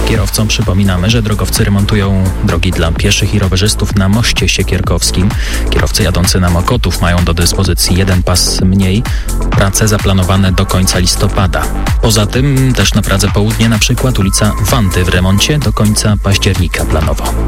Kierowcom przypominamy, że drogowcy remontują drogi dla pieszych i rowerzystów na moście siekierkowskim. Kierowcy jadący na Mokotów mają do dyspozycji jeden pas mniej. Prace zaplanowane do końca listopada. Poza tym też na Pradze Południe na przykład ulica Wanty w remoncie do końca października planowo.